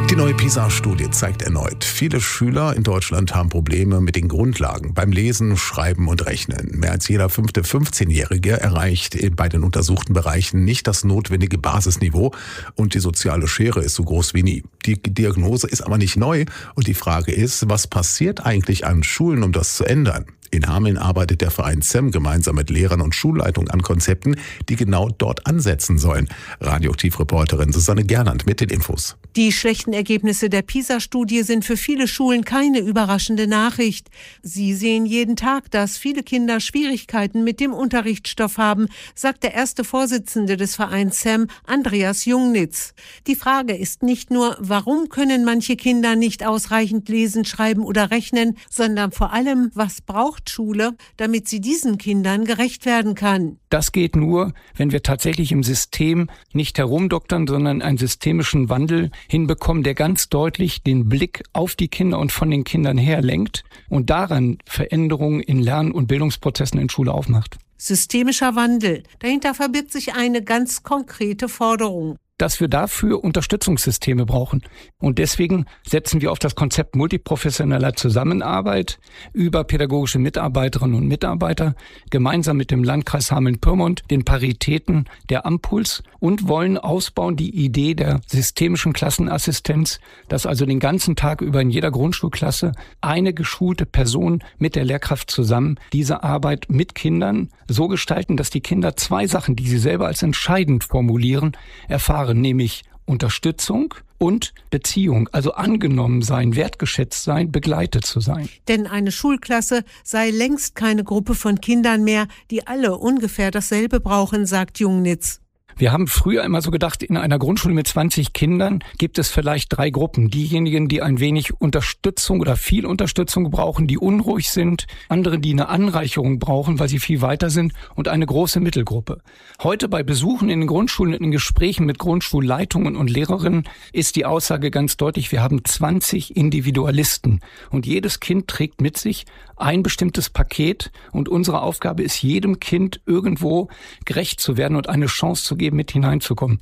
Die neue PISA-Studie zeigt erneut, viele Schüler in Deutschland haben Probleme mit den Grundlagen beim Lesen, Schreiben und Rechnen. Mehr als jeder 5. 15-Jährige erreicht bei den untersuchten Bereichen nicht das notwendige Basisniveau und die soziale Schere ist so groß wie nie. Die Diagnose ist aber nicht neu und die Frage ist, was passiert eigentlich an Schulen, um das zu ändern? In Hameln arbeitet der Verein SEM gemeinsam mit Lehrern und Schulleitungen an Konzepten, die genau dort ansetzen sollen. Radioaktiv-Reporterin Susanne Gerland mit den Infos. Die schlechten Ergebnisse der PISA-Studie sind für viele Schulen keine überraschende Nachricht. Sie sehen jeden Tag, dass viele Kinder Schwierigkeiten mit dem Unterrichtsstoff haben, sagt der erste Vorsitzende des Vereins SEM, Andreas Jungnitz. Die Frage ist nicht nur, warum können manche Kinder nicht ausreichend lesen, schreiben oder rechnen, sondern vor allem, was braucht Schule, damit sie diesen Kindern gerecht werden kann. Das geht nur, wenn wir tatsächlich im System nicht herumdoktern, sondern einen systemischen Wandel hinbekommen, der ganz deutlich den Blick auf die Kinder und von den Kindern her lenkt und daran Veränderungen in Lern- und Bildungsprozessen in Schule aufmacht. Systemischer Wandel. Dahinter verbirgt sich eine ganz konkrete Forderung. Dass wir dafür Unterstützungssysteme brauchen. Und deswegen setzen wir auf das Konzept multiprofessioneller Zusammenarbeit über pädagogische Mitarbeiterinnen und Mitarbeiter, gemeinsam mit dem Landkreis Hameln-Pyrmont, den Paritäten der Ampuls und wollen ausbauen die Idee der systemischen Klassenassistenz, dass also den ganzen Tag über in jeder Grundschulklasse eine geschulte Person mit der Lehrkraft zusammen diese Arbeit mit Kindern so gestalten, dass die Kinder zwei Sachen, die sie selber als entscheidend formulieren, erfahren, nämlich Unterstützung und Beziehung, also angenommen sein, wertgeschätzt sein, begleitet zu sein. Denn eine Schulklasse sei längst keine Gruppe von Kindern mehr, die alle ungefähr dasselbe brauchen, sagt Jungnitz. Wir haben früher immer so gedacht, in einer Grundschule mit 20 Kindern gibt es vielleicht 3 Gruppen. Diejenigen, die ein wenig Unterstützung oder viel Unterstützung brauchen, die unruhig sind, andere, die eine Anreicherung brauchen, weil sie viel weiter sind und eine große Mittelgruppe. Heute bei Besuchen in den Grundschulen, in Gesprächen mit Grundschulleitungen und Lehrerinnen ist die Aussage ganz deutlich, wir haben 20 Individualisten und jedes Kind trägt mit sich ein bestimmtes Paket und unsere Aufgabe ist, jedem Kind irgendwo gerecht zu werden und eine Chance zu geben, mit hineinzukommen.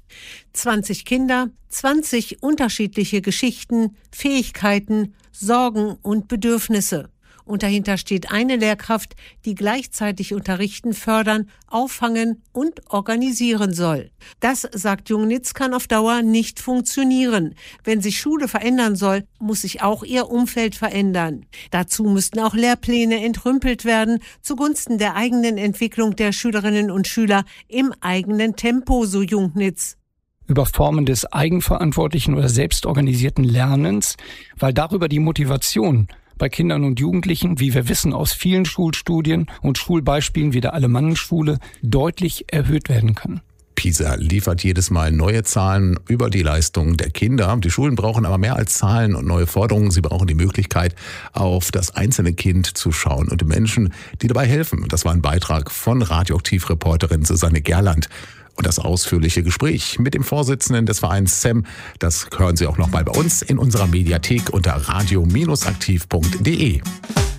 20 Kinder, 20 unterschiedliche Geschichten, Fähigkeiten, Sorgen und Bedürfnisse. Und dahinter steht eine Lehrkraft, die gleichzeitig unterrichten, fördern, auffangen und organisieren soll. Das, sagt Jungnitz, kann auf Dauer nicht funktionieren. Wenn sich Schule verändern soll, muss sich auch ihr Umfeld verändern. Dazu müssten auch Lehrpläne entrümpelt werden, zugunsten der eigenen Entwicklung der Schülerinnen und Schüler im eigenen Tempo, so Jungnitz. Über Formen des eigenverantwortlichen oder selbstorganisierten Lernens, weil darüber die Motivation bei Kindern und Jugendlichen, wie wir wissen aus vielen Schulstudien und Schulbeispielen wie der Alemannenschule, deutlich erhöht werden kann. PISA liefert jedes Mal neue Zahlen über die Leistungen der Kinder. Die Schulen brauchen aber mehr als Zahlen und neue Forderungen. Sie brauchen die Möglichkeit, auf das einzelne Kind zu schauen und die Menschen, die dabei helfen. Das war ein Beitrag von Radioaktiv-Reporterin Susanne Gerland. Und das ausführliche Gespräch mit dem Vorsitzenden des Vereins SEM, das hören Sie auch noch mal bei uns in unserer Mediathek unter radio-aktiv.de.